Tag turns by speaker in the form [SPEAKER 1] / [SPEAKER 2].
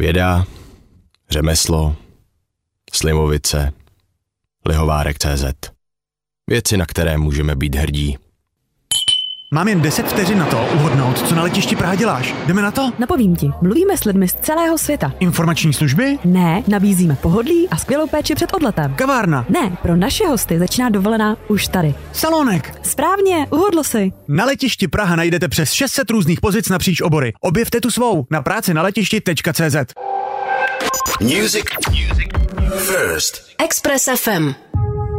[SPEAKER 1] Věda, řemeslo, Slivovice, Lihovárek.cz. Věci, na které můžeme být hrdí.
[SPEAKER 2] Mám jen 10 vteřin na to uhodnout, co na letišti Praha děláš. Jdeme na to?
[SPEAKER 3] Napovím ti, mluvíme s lidmi z celého světa.
[SPEAKER 2] Informační služby?
[SPEAKER 3] Ne, nabízíme pohodlí a skvělou péči před odletem.
[SPEAKER 2] Kavárna?
[SPEAKER 3] Ne, pro naše hosty začíná dovolená už tady.
[SPEAKER 2] Salonek?
[SPEAKER 3] Správně, uhodl si.
[SPEAKER 2] Na letišti Praha najdete přes 600 různých pozic napříč obory. Objevte tu svou na prácinaletišti.cz.
[SPEAKER 4] Music first.
[SPEAKER 5] Express FM.